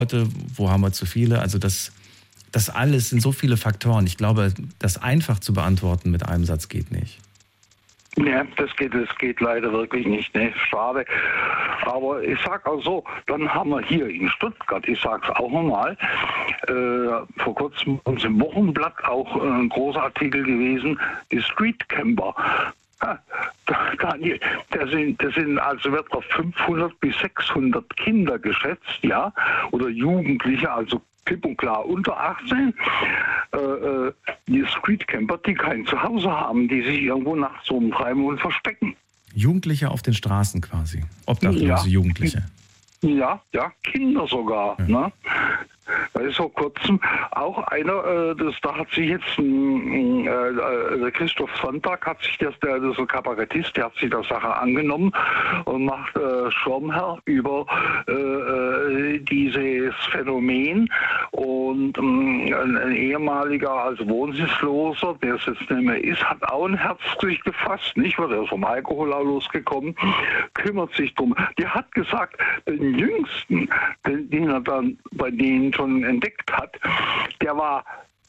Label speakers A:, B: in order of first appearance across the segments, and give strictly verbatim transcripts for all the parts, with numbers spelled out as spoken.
A: Leute, wo haben wir zu viele? Also das, das alles sind so viele Faktoren. Ich glaube, das einfach zu beantworten mit einem Satz geht nicht.
B: Ja, das geht, das geht leider wirklich nicht, ne? Schade. Aber ich sag auch so, dann haben wir hier in Stuttgart, ich sag's auch nochmal, äh, vor kurzem uns im Wochenblatt auch ein großer Artikel gewesen, die Street Camper. Ah, Daniel, der sind, der sind also wird auf fünfhundert bis sechshundert Kinder geschätzt, ja, oder Jugendliche, also klipp und klar unter achtzehn, äh, äh, die Streetcamper, die kein Zuhause haben, die sich irgendwo nachts so um Freimond verstecken.
A: Jugendliche auf den Straßen quasi, obdachlose
B: ja.
A: Jugendliche.
B: Ja, ja, Kinder sogar. Ja. Ne? Da ist vor kurzem auch einer, äh, das, da hat sich jetzt äh, der Christoph Sonntag, hat sich das, der, das ist ein Kabarettist, der hat sich der Sache angenommen und macht äh, Schirmherr über äh, dieses Phänomen. Und ähm, ein, ein ehemaliger, also Wohnsitzdloser, der es jetzt nicht mehr ist, hat auch ein Herz sich gefasst, nicht? Weil er ist vom Alkohol auch losgekommen, kümmert sich drum. Der hat gesagt, den Jüngsten, den, den er dann bei denen schon entdeckt hat, der war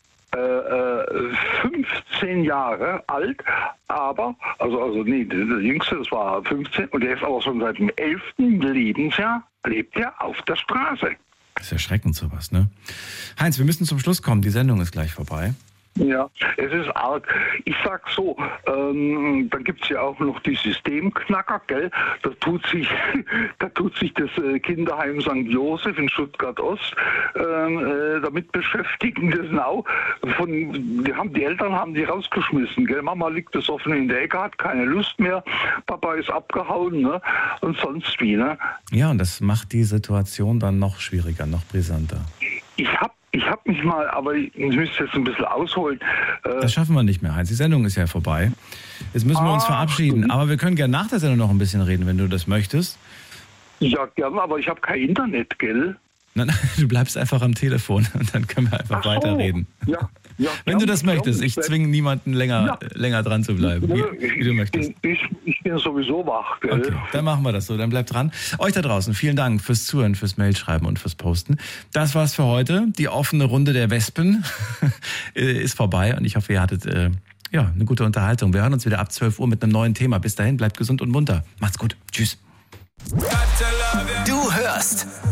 B: äh, fünfzehn Jahre alt, aber, also, also nee, der Jüngste, das war fünfzehn, und der ist aber schon seit dem elften Lebensjahr, lebt er auf der Straße.
A: Das ist erschreckend sowas, ne? Heinz, wir müssen zum Schluss kommen, die Sendung ist gleich vorbei.
B: Ja, es ist arg. Ich sag so, ähm, dann gibt's ja auch noch die Systemknacker, gell? Da tut sich, da tut sich das äh, Kinderheim Sankt Josef in Stuttgart-Ost ähm, äh, damit beschäftigen. Das sind auch von, die haben die Eltern haben die rausgeschmissen, gell? Mama liegt besoffen in der Ecke, hat keine Lust mehr. Papa ist abgehauen, ne? Und sonst wie, ne?
A: Ja, und das macht die Situation dann noch schwieriger, noch brisanter.
B: Ich hab Ich habe mich mal, aber ich müsste jetzt ein bisschen ausholen.
A: Das schaffen wir nicht mehr, Heinz. Die Sendung ist ja vorbei. Jetzt müssen wir uns verabschieden. Aber wir können gerne nach der Sendung noch ein bisschen reden, wenn du das möchtest.
B: Ja, gerne, aber ich habe kein Internet, gell?
A: Nein, du bleibst einfach am Telefon und dann können wir einfach
B: Ach so.
A: weiterreden.
B: Ja, ja,
A: wenn du das
B: ja,
A: möchtest. Ich zwinge niemanden länger, ja. länger dran zu bleiben, wie, wie du möchtest.
B: Ich, ich bin sowieso wach, gell?
A: Okay, dann machen wir das so. Dann bleibt dran. Euch da draußen, vielen Dank fürs Zuhören, fürs Mailschreiben und fürs Posten. Das war's für heute. Die offene Runde der Wespen ist vorbei und ich hoffe, ihr hattet äh, ja, eine gute Unterhaltung. Wir hören uns wieder ab zwölf Uhr mit einem neuen Thema. Bis dahin, bleibt gesund und munter. Macht's gut. Tschüss.
C: Du hörst